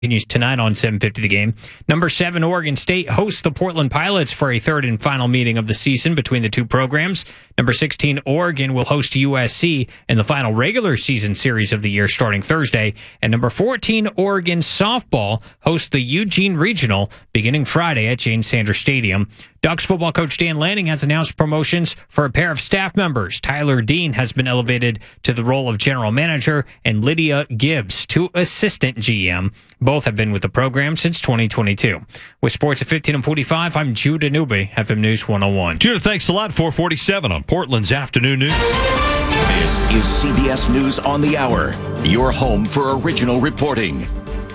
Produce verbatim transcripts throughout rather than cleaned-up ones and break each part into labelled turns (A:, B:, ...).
A: Continues tonight on seven fifty The Game. Number seven, Oregon State hosts the Portland Pilots for a third and final meeting of the season between the two programs. Number sixteen, Oregon will host U S C in the final regular season series of the year starting Thursday. And number fourteen, Oregon softball hosts the Eugene Regional beginning Friday at Jane Sanders Stadium. Ducks football coach Dan Lanning has announced promotions for a pair of staff members. Tyler Dean has been elevated to the role of general manager and Lydia Gibbs to assistant G M. Both have been with the program since twenty twenty-two. With sports at fifteen and forty-five, I'm Judah Newby, F M News one oh one.
B: Judah, thanks a lot. four forty-seven on Portland's Afternoon News.
C: This is C B S News on the Hour, your home for original reporting.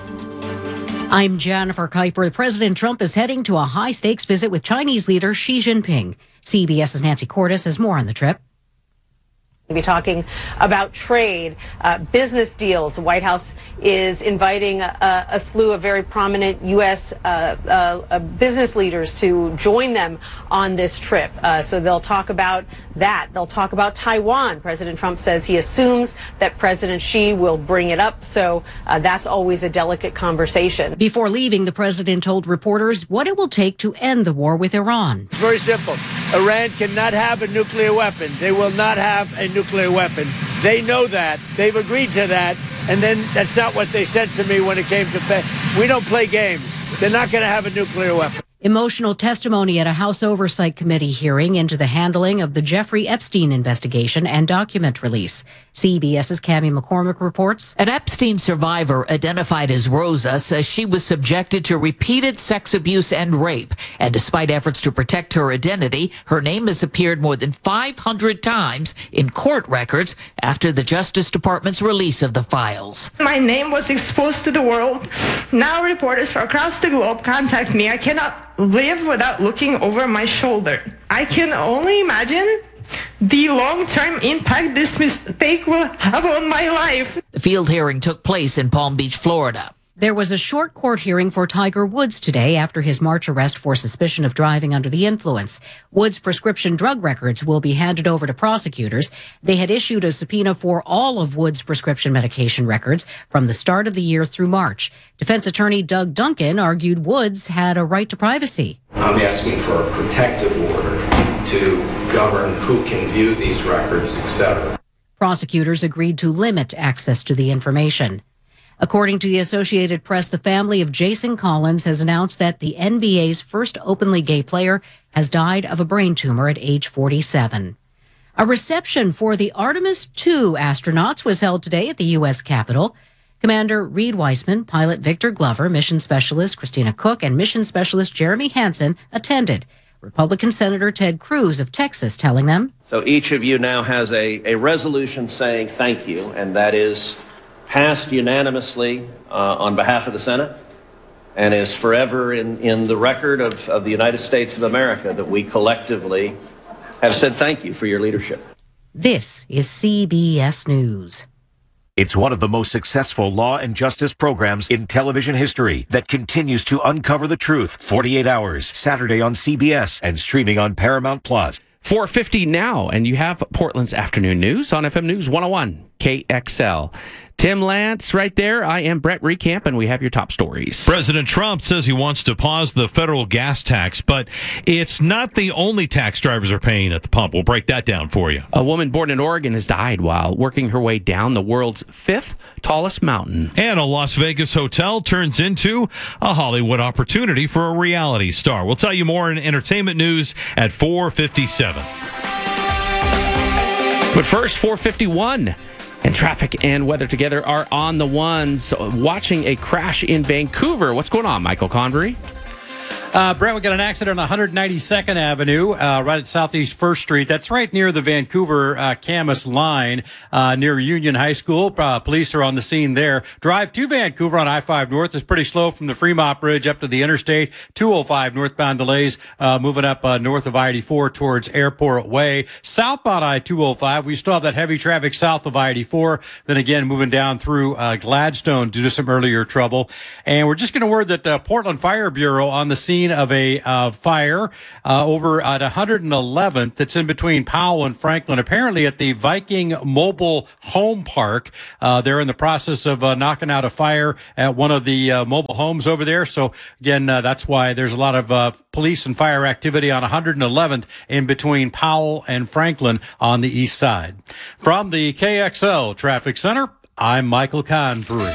D: I'm Jennifer Kuiper. President Trump is heading to a high-stakes visit with Chinese leader Xi Jinping. CBS's Nancy Cordes has more on the trip.
E: We'll be talking about trade, uh, business deals. The White House is inviting a, a slew of very prominent U S Uh, uh, uh, business leaders to join them on this trip. Uh, so they'll talk about that. They'll talk about Taiwan. President Trump says he assumes that President Xi will bring it up. So uh, that's always a delicate conversation.
D: Before leaving, the president told reporters what it will take to end the war with Iran.
F: It's very simple. Iran cannot have a nuclear weapon. They will not have a nuclear weapon. They know that. They've agreed to that. And then that's not what they said to me when it came to pay. We don't play games. They're not going to have a nuclear weapon.
D: Emotional testimony at a House Oversight Committee hearing into the handling of the Jeffrey Epstein investigation and document release. CBS's Cammie McCormick reports.
G: An Epstein survivor identified as Rosa says she was subjected to repeated sex abuse and rape. And despite efforts to protect her identity, her name has appeared more than five hundred times in court records after the Justice Department's release of the files.
H: My name was exposed to the world. Now reporters from across the globe contact me. I cannot live without looking over my shoulder. I can only imagine the long-term impact this mistake will have on my life.
G: The field hearing took place in Palm Beach, Florida.
D: There was a short court hearing for Tiger Woods today after his March arrest for suspicion of driving under the influence. Woods' prescription drug records will be handed over to prosecutors. They had issued a subpoena for all of Woods' prescription medication records from the start of the year through March. Defense attorney Doug Duncan argued Woods had a right to privacy.
I: I'm asking for a protective order to govern who can view these records, et cetera.
D: Prosecutors agreed to limit access to the information. According to the Associated Press, the family of Jason Collins has announced that the N B A's first openly gay player has died of a brain tumor at age forty-seven. A reception for the Artemis two astronauts was held today at the U S Capitol. Commander Reed Weissman, pilot Victor Glover, mission specialist Christina Cook, and mission specialist Jeremy Hansen attended. Republican Senator Ted Cruz of Texas telling them,
J: So each of you now has a, a resolution saying thank you, and that is passed unanimously uh, on behalf of the Senate and is forever in, in the record of, of the United States of America that we collectively have said thank you for your leadership.
D: This is C B S News.
C: It's one of the most successful law and justice programs in television history that continues to uncover the truth. forty-eight hours, Saturday on C B S and streaming on Paramount Plus.
K: four fifty now, and you have Portland's Afternoon News on F M News one oh one K X L. Tim Lance right there. I am Brett Recamp, and we have your top stories.
B: President Trump says he wants to pause the federal gas tax, but it's not the only tax drivers are paying at the pump. We'll break that down for you.
K: A woman born in Oregon has died while working her way down the world's fifth tallest mountain.
B: And a Las Vegas hotel turns into a Hollywood opportunity for a reality star. We'll tell you more in entertainment news at four fifty-seven.
K: But first, four fifty-one. And traffic and weather together are on the ones. Watching a crash in Vancouver. What's going on, Michael Convery?
L: Uh, Brett, we got an accident on one ninety-second Avenue, uh, right at Southeast First Street. That's right near the Vancouver uh, Camas line, uh, near Union High School. Uh, police are on the scene there. Drive to Vancouver on I five North is pretty slow from the Fremont Bridge up to the interstate. two oh five northbound delays uh, moving up uh, north of I eighty-four towards Airport Way. Southbound I two oh five, we still have that heavy traffic south of I eighty-four. Then again, moving down through uh, Gladstone due to some earlier trouble. And we're just going to word that the Portland Fire Bureau on the scene scene of a uh, fire uh, over at one hundred eleventh that's in between Powell and Franklin, apparently at the Viking Mobile Home Park. Uh, they're in the process of uh, knocking out a fire at one of the uh, mobile homes over there. So, again, uh, that's why there's a lot of uh, police and fire activity on one hundred eleventh in between Powell and Franklin on the east side. From the K X L Traffic Center, I'm Michael Convery.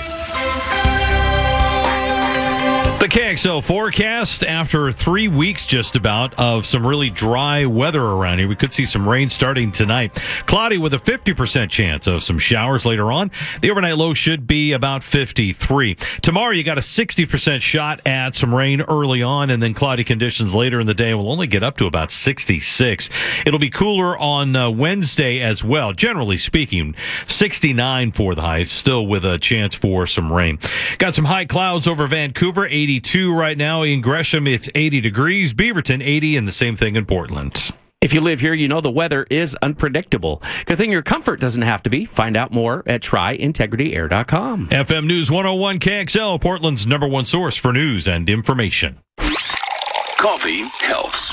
B: The K X L forecast after three weeks just about of some really dry weather around here. We could see some rain starting tonight. Cloudy with a fifty percent chance of some showers later on. The overnight low should be about fifty-three. Tomorrow you got a sixty percent shot at some rain early on, and then cloudy conditions later in the day will only get up to about sixty-six. It'll be cooler on uh, Wednesday as well. Generally speaking, sixty-nine for the highs, still with a chance for some rain. Got some high clouds over Vancouver, eighty-two right now. In Gresham, it's eighty degrees. Beaverton, eighty, and the same thing in Portland.
K: If you live here, you know the weather is unpredictable. Good thing your comfort doesn't have to be. Find out more at try integrity air dot com.
B: F M News one oh one K X L, Portland's number one source for news and information.
M: Coffee helps.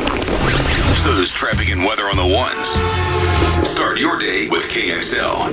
M: So does traffic and weather on the ones. Start your day with K X L.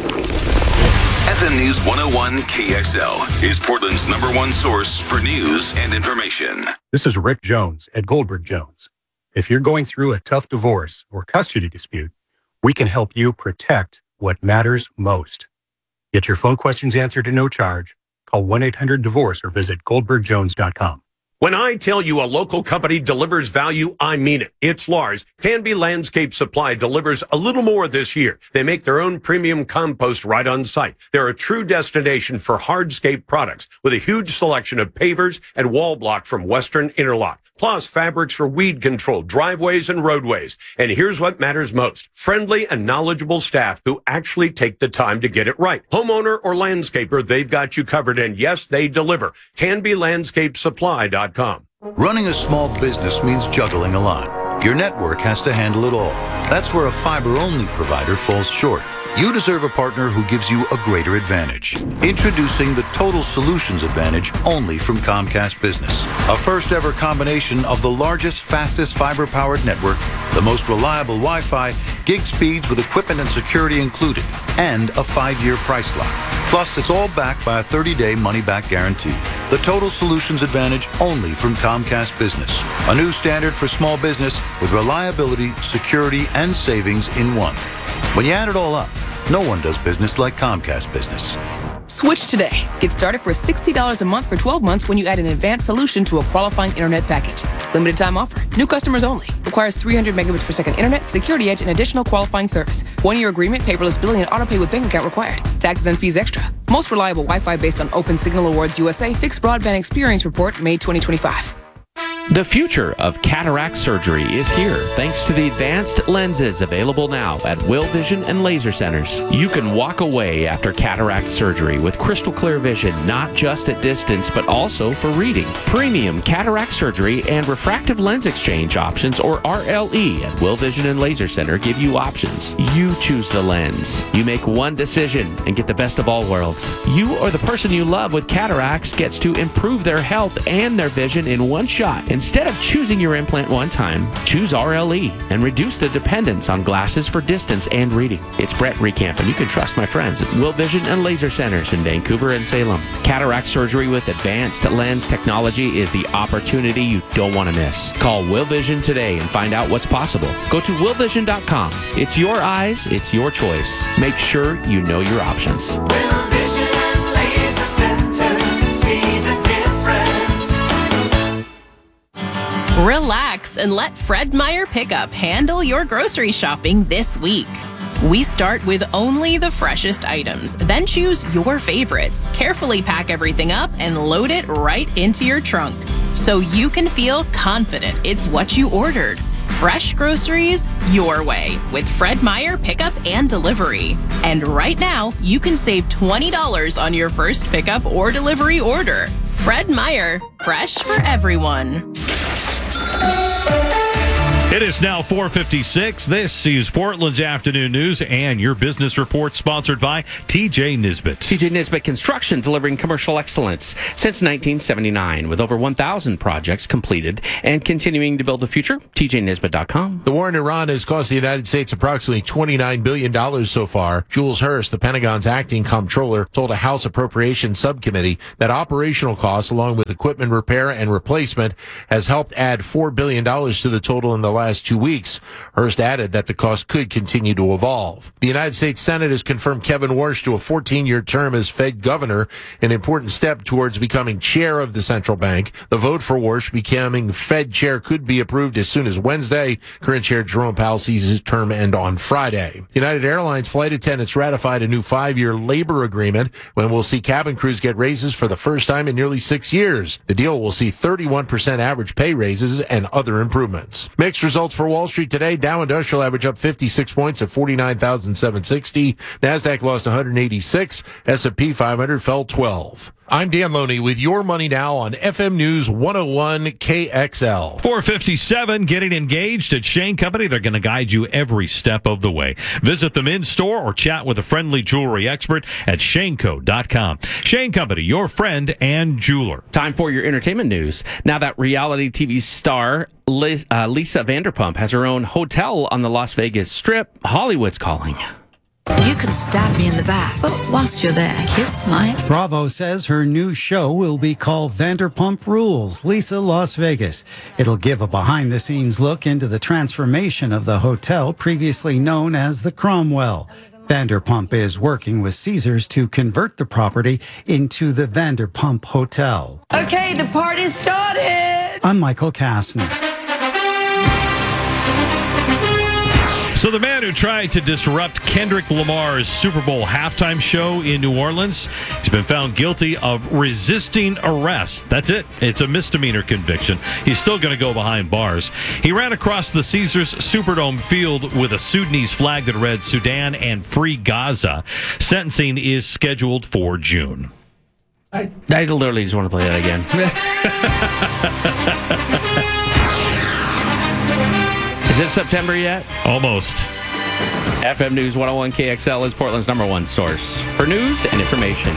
M: F M News one oh one K X L is Portland's number one source for news and information.
N: This is Rick Jones at Goldberg Jones. If you're going through a tough divorce or custody dispute, we can help you protect what matters most. Get your phone questions answered at no charge. Call one eight hundred divorce or visit goldberg jones dot com.
O: When I tell you a local company delivers value, I mean it. It's Lars. Canby Landscape Supply delivers a little more this year. They make their own premium compost right on site. They're a true destination for hardscape products with a huge selection of pavers and wall block from Western Interlock, plus fabrics for weed control, driveways, and roadways. And here's what matters most. Friendly and knowledgeable staff who actually take the time to get it right. Homeowner or landscaper, they've got you covered. And yes, they deliver. Canby Landscape Supply dot com.
P: Running a small business means juggling a lot. Your network has to handle it all. That's where a fiber-only provider falls short. You deserve a partner who gives you a greater advantage. Introducing the Total Solutions Advantage only from Comcast Business. A first-ever combination of the largest, fastest fiber-powered network, the most reliable Wi-Fi, gig speeds with equipment and security included, and a five-year price lock. Plus, it's all backed by a thirty-day money-back guarantee. The Total Solutions Advantage only from Comcast Business. A new standard for small business with reliability, security, and savings in one. When you add it all up, no one does business like Comcast Business.
Q: Switch today. Get started for sixty dollars a month for twelve months when you add an advanced solution to a qualifying internet package. Limited time offer. New customers only. Requires three hundred megabits per second internet, security edge, and additional qualifying service. One-year agreement, paperless billing, and autopay with bank account required. Taxes and fees extra. Most reliable Wi-Fi based on Open Signal Awards U S A Fixed Broadband Experience Report, May twenty twenty-five.
K: The future of cataract surgery is here thanks to the advanced lenses available now at Will Vision and Laser Centers. You can walk away after cataract surgery with crystal clear vision, not just at distance, but also for reading. Premium cataract surgery and refractive lens exchange options, or R L E, at Will Vision and Laser Center give you options. You choose the lens. You make one decision and get the best of all worlds. You or the person you love with cataracts gets to improve their health and their vision in one shot. Instead of choosing your implant one time, choose R L E and reduce the dependence on glasses for distance and reading. It's Brett Recamp, and you can trust my friends at Will Vision and Laser Centers in Vancouver and Salem. Cataract surgery with advanced lens technology is the opportunity you don't want to miss. Call Will Vision today and find out what's possible. Go to will vision dot com. It's your eyes, it's your choice. Make sure you know your options.
R: Will Vision and Laser Centers, see the difference.
S: Relax and let Fred Meyer Pickup handle your grocery shopping this week. We start with only the freshest items, then choose your favorites. Carefully pack everything up and load it right into your trunk so you can feel confident it's what you ordered. Fresh groceries your way with Fred Meyer Pickup and Delivery. And right now, you can save twenty dollars on your first pickup or delivery order. Fred Meyer, fresh for everyone.
B: It is now four fifty-six. This is Portland's Afternoon News and your business report sponsored by T J Nisbet.
K: T J Nisbet Construction, delivering commercial excellence since nineteen seventy-nine with over one thousand projects completed and continuing to build the future. T J Nisbet dot com.
T: The war in Iran has cost the United States approximately twenty-nine billion dollars so far. Jules Hurst, the Pentagon's acting comptroller, told a House Appropriations Subcommittee that operational costs, along with equipment repair and replacement, has helped add four billion dollars to the total in the last two weeks. Hurst added that the cost could continue to evolve. The United States Senate has confirmed Kevin Warsh to a fourteen-year term as Fed governor, an important step towards becoming chair of the central bank. The vote for Warsh becoming Fed chair could be approved as soon as Wednesday. Current chair Jerome Powell sees his term end on Friday. United Airlines flight attendants ratified a new five-year labor agreement when we'll see cabin crews get raises for the first time in nearly six years. The deal will see thirty-one percent average pay raises and other improvements. Mixed results for Wall Street today. Dow Industrial average up fifty-six points at forty-nine thousand seven hundred sixty. NASDAQ lost one hundred eighty-six. S and P five hundred fell twelve. I'm Dan Loney with your money now on F M News one oh one K X L.
B: four fifty-seven, getting engaged at Shane Company. They're going to guide you every step of the way. Visit them in store or chat with a friendly jewelry expert at shane co dot com. Shane Company, your friend and jeweler.
K: Time for your entertainment news. Now that reality T V star Lisa Vanderpump has her own hotel on the Las Vegas Strip, Hollywood's calling.
U: You can stab me in the back, but whilst you're there, kiss my...
V: Bravo says her new show will be called Vanderpump Rules, Lisa Las Vegas. It'll give a behind-the-scenes look into the transformation of the hotel previously known as the Cromwell. Vanderpump is working with Caesars to convert the property into the Vanderpump Hotel.
U: Okay, the party started!
V: I'm Michael Kastner.
B: So the man who tried to disrupt Kendrick Lamar's Super Bowl halftime show in New Orleans has been found guilty of resisting arrest. That's it. It's a misdemeanor conviction. He's still going to go behind bars. He ran across the Caesars Superdome field with a Sudanese flag that read Sudan and Free Gaza. Sentencing is scheduled for June.
K: I, I literally just want to play that again. Is it September yet?
B: Almost.
K: F M News one oh one K X L is Portland's number one source for news and information.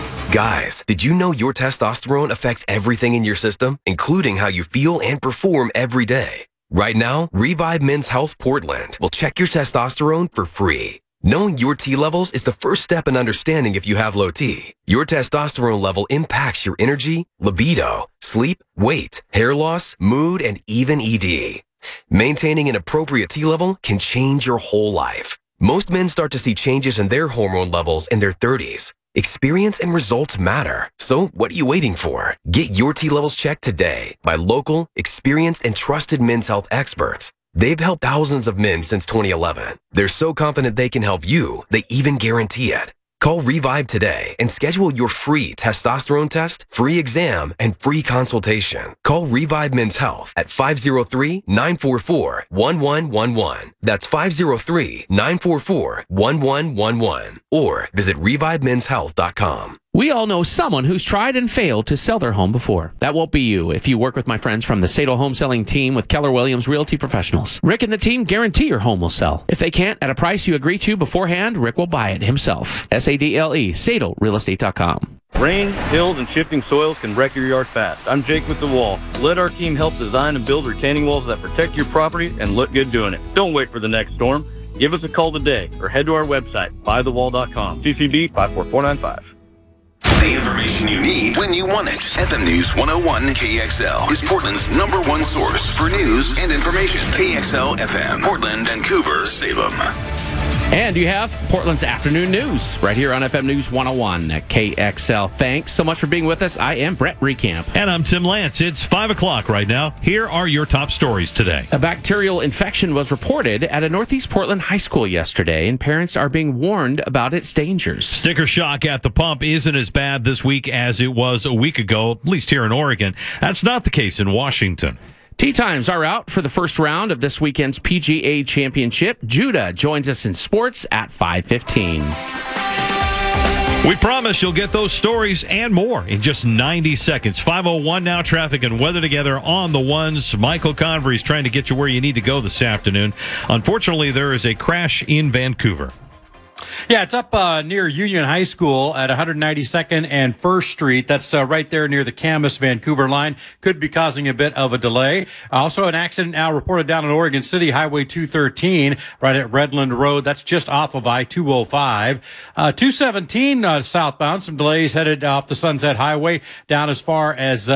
W: Guys, did you know your testosterone affects everything in your system, including how you feel and perform every day? Right now, Revive Men's Health Portland will check your testosterone for free. Knowing your T levels is the first step in understanding if you have low T. Your testosterone level impacts your energy, libido, sleep, weight, hair loss, mood, and even E D. Maintaining an appropriate T level can change your whole life. Most men start to see changes in their hormone levels in their thirties. Experience and results matter. So what are you waiting for? Get your T levels checked today by local, experienced, and trusted men's health experts. They've helped thousands of men since twenty eleven. They're so confident they can help you, they even guarantee it. Call Revive today and schedule your free testosterone test, free exam, and free consultation. Call Revive Men's Health at five oh three, nine four four, one one one one. That's five oh three, nine four four, one one one one. Or visit revive men's health dot com.
K: We all know someone who's tried and failed to sell their home before. That won't be you if you work with my friends from the Sadel Home Selling Team with Keller Williams Realty Professionals. Rick and the team guarantee your home will sell. If they can't at a price you agree to beforehand, Rick will buy it himself. S A D L E, Sadel Real Estate dot com.
X: Rain, hills, and shifting soils can wreck your yard fast. I'm Jake with The Wall. Let our team help design and build retaining walls that protect your property and look good doing it. Don't wait for the next storm. Give us a call today or head to our website, buy the wall dot com. C C B five four four nine five.
M: The information you need when you want it. F M News one oh one K X L is Portland's number one source for news and information. K X L F M, Portland, Vancouver, Salem.
K: And you have Portland's afternoon news right here on F M News one oh one at K X L. Thanks so much for being with us. I am Brett Recamp.
B: And I'm Tim Lance. It's five o'clock right now. Here are your top stories today.
K: A bacterial infection was reported at a Northeast Portland high school yesterday, and parents are being warned about its dangers.
B: Sticker shock at the pump isn't as bad this week as it was a week ago, at least here in Oregon. That's not the case in Washington.
K: Tee times are out for the first round of this weekend's P G A Championship. Judah joins us in sports at five fifteen.
B: We promise you'll get those stories and more in just ninety seconds. five oh one now, traffic and weather together on the ones. Michael Convery is trying to get you where you need to go this afternoon. Unfortunately, there is a crash in Vancouver.
L: Yeah, it's up uh, near Union High School at one ninety-second and First Street. That's uh, right there near the Camas-Vancouver line. Could be causing a bit of a delay. Also, an accident now reported down in Oregon City, Highway two thirteen, right at Redland Road. That's just off of I two oh five. Uh, two seventeen uh, southbound, some delays headed off the Sunset Highway down as far as... Uh,